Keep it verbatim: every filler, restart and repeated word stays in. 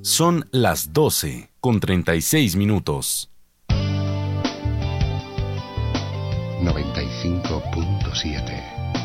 Son las doce con treinta y seis minutos. noventa y cinco punto siete